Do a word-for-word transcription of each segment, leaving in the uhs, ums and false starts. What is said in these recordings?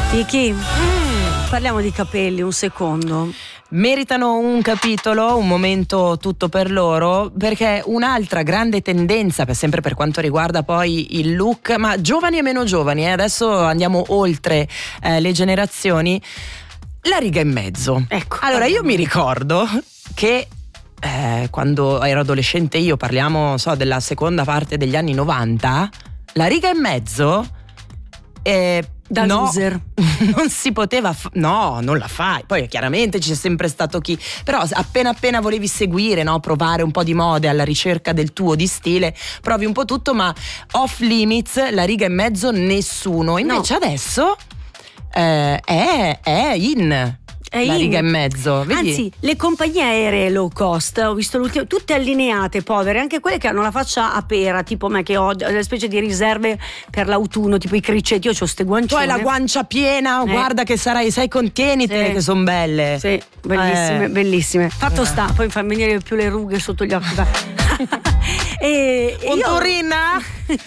Vicky, mm. parliamo di capelli un secondo. Meritano un capitolo, un momento tutto per loro, perché un'altra grande tendenza, per sempre per quanto riguarda poi il look, ma giovani e meno giovani, eh, adesso andiamo oltre eh, le generazioni, la riga in mezzo. Ecco. Allora io mi ricordo che eh, quando ero adolescente io, parliamo so della seconda parte degli anni novanta, la riga in mezzo eh, da no, loser non si poteva f- no, non la fai. Poi chiaramente c'è sempre stato chi, però appena appena volevi seguire, no, provare un po' di mode alla ricerca del tuo di stile, provi un po' tutto, ma off limits, la riga in mezzo nessuno. Invece no. adesso eh, è, è in È la in. riga in mezzo, vedi? Anzi, le compagnie aeree low cost, ho visto l'ultimo, tutte allineate, povere, anche quelle che hanno la faccia a pera, tipo me che ho delle specie di riserve per l'autunno, tipo i cricetti, io ho ste guancione. Tu hai la guancia piena, eh. guarda che sarai, sai, contienitene, sì. che sono belle. Sì, bellissime, eh. bellissime. Fatto eh. sta, poi fa venire più le rughe sotto gli occhi. E Contorina?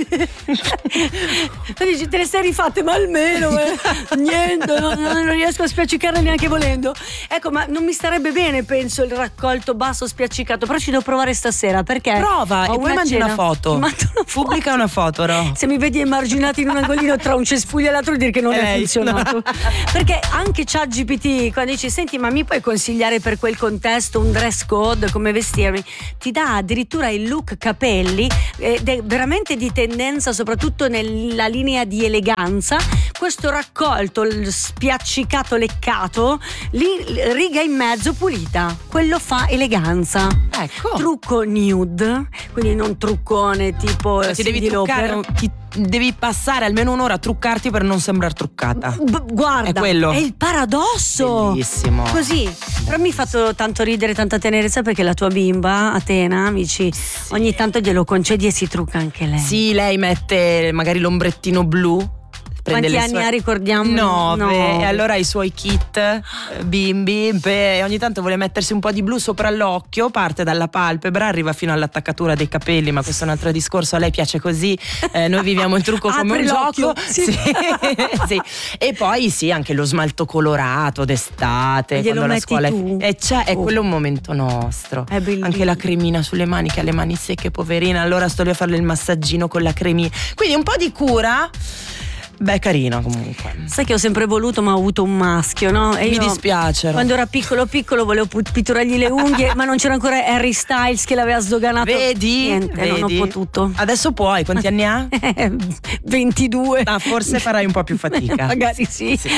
Tu dici te le sei rifatte, ma almeno eh, niente, no, non riesco a spiaccicarle neanche volendo. Ecco, ma non mi starebbe bene, penso, il raccolto basso spiaccicato, però ci devo provare stasera, perché prova e poi mandi una foto. Una foto. Pubblica una foto, no? Se mi vedi emarginato in un angolino tra un cespuglio e l'altro, dire che non è, è funzionato. No. Perché anche ChatGPT, quando dici senti, ma mi puoi consigliare per quel contesto un dress code, come vestirmi, ti dà addirittura il look capelli ed è veramente di tendenza, soprattutto nella linea di eleganza. Questo raccolto, il spiaccicato leccato, lì, riga in mezzo pulita, quello fa eleganza. Ecco. Trucco nude, quindi non truccone tipo cioè, ti devi truccare, ti devi passare almeno un'ora a truccarti per non sembrare truccata. B- guarda, è quello. È il paradosso. Bellissimo. Così. Però mi ha fatto tanto ridere, tanta tenerezza, perché la tua bimba, Atena, amici, sì. ogni tanto glielo concedi e si trucca anche lei. Sì, lei mette magari l'ombrettino blu. Quanti anni sue... ha, ricordiamo? Nove. Nove. E allora i suoi kit bimbi, e ogni tanto vuole mettersi un po' di blu sopra l'occhio, parte dalla palpebra, arriva fino all'attaccatura dei capelli, ma questo è un altro discorso, a lei piace così, eh, noi viviamo il trucco come un gioco. Sì. Sì. Sì. E poi sì, anche lo smalto colorato d'estate, glielo quando la scuola tu. è, c'è, è oh. quello un momento nostro. È bellissimo. Anche la cremina sulle mani, che ha le mani secche, poverina, allora sto lì a farle il massaggino con la cremina, quindi un po' di cura. Beh, carino comunque. Sai che ho sempre voluto, ma ho avuto un maschio, no? E mi io, dispiace. Quando era piccolo piccolo volevo pitturargli le unghie, ma non c'era ancora Harry Styles che l'aveva sdoganato. Vedi? Niente, Vedi? non ho potuto. Adesso puoi, quanti anni ha? ventidue. Ah, forse farai un po' più fatica. Magari sì. sì.